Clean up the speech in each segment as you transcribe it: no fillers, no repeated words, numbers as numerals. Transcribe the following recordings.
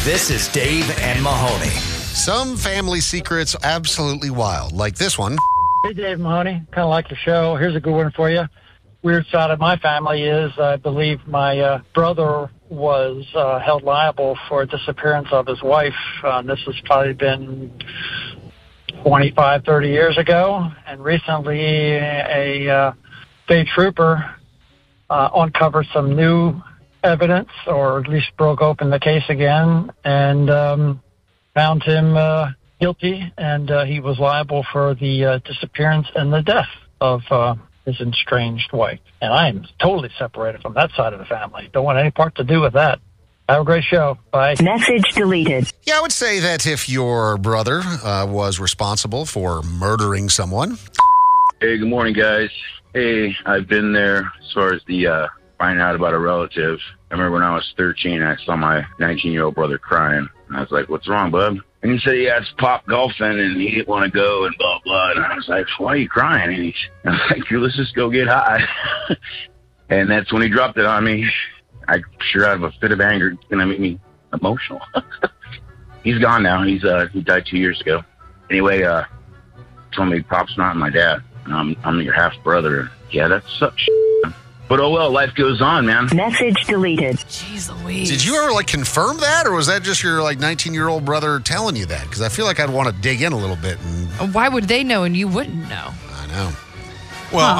This is Dave and Mahoney. Some family secrets absolutely wild, like this one. Hey, Dave Mahoney. Kind of like the show. Here's a good one for you. Weird side of my family is I believe my brother was held liable for disappearance of his wife. This has probably been 25, 30 years ago. And recently a state trooper uncovered some new evidence, or at least broke open the case again, and found him guilty, and he was liable for the disappearance and the death of his estranged wife. And I am totally separated from that side of the family. Don't want any part to do with that. Have a great show. Bye. Message deleted. Yeah, I would say that if your brother was responsible for murdering someone. Hey, good morning, guys. Hey, I've been there as far as the finding out about a relative. I remember when I was 13, I saw my 19-year-old brother crying. And I was like, what's wrong, bub? And he said he had to pop golfing and he didn't want to go and blah, blah. And I was like, why are you crying? And I was like, let's just go get high. And that's when he dropped it on me. I sure out of a fit of anger, it's going to make me emotional. He's gone now. He died 2 years ago. Anyway, told me Pop's not my dad. I'm your half brother. Yeah, that sucks. But oh well, life goes on, man. Message deleted. Jeez Louise. Did you ever confirm that, or was that just your 19-year-old brother telling you that? Because I feel like I'd want to dig in a little bit. And Why would they know and you wouldn't know? I know. Well,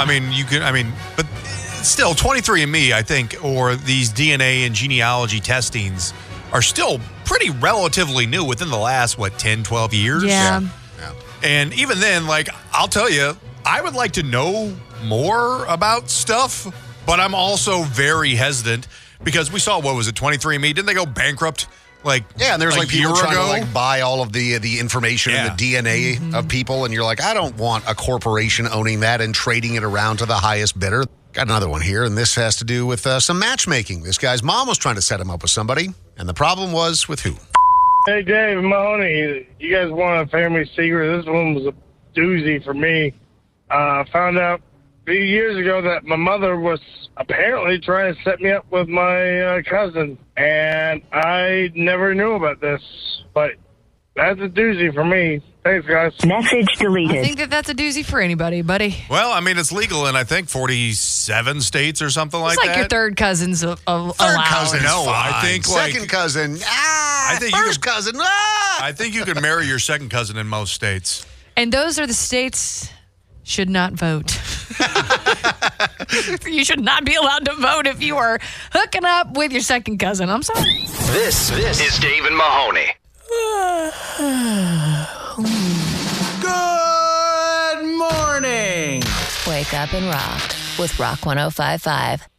but still, 23andMe, I think, or these DNA and genealogy testings are still pretty relatively new within the last, 10, 12 years? Yeah. And even then, I'll tell you, I would like to know more about stuff, but I'm also very hesitant because we saw, 23andMe? Didn't they go bankrupt? And there's people trying to buy all of the information and the DNA of people, and you're like, I don't want a corporation owning that and trading it around to the highest bidder. Got another one here, and this has to do with some matchmaking. This guy's mom was trying to set him up with somebody, and the problem was with who? Hey, Dave Mahoney, you guys want a family secret? This one was a doozy for me. Found out a few years ago that my mother was apparently trying to set me up with my cousin, and I never knew about this, but that's a doozy for me. Thanks, guys. Message deleted. I think that's a doozy for anybody, buddy. Well, it's legal in, I think, 47 states or something like It's that. your third cousin's Third allowed. cousin, No, fine. I think, second cousin. I think first cousin. I think you can marry your second cousin in most states. And those are the states should not vote. You should not be allowed to vote if you are hooking up with your second cousin. I'm sorry. This is Dave and Mahoney. Good morning. Wake up and rock with Rock 105.5.